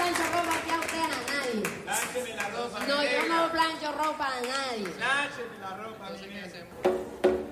plancho ropa aquí a usted a nadie. Láncheme la ropa. No, yo no plancho ropa a nadie. Láncheme la ropa.